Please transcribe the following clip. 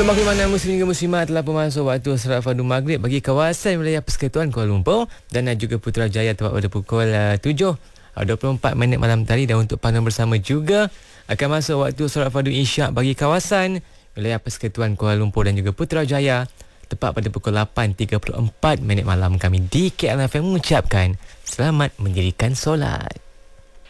Bagaimana muslim hingga muslimat telah masuk waktu solat fardu maghrib bagi kawasan wilayah Persekutuan Kuala Lumpur dan juga Putrajaya tepat pada pukul 7.24 minit malam tadi. Dan untuk panduan bersama juga akan masuk waktu solat fardu isyak bagi kawasan wilayah Persekutuan Kuala Lumpur dan juga Putrajaya tepat pada pukul 8.34 minit malam. Kami di KLFM mengucapkan selamat mendirikan solat.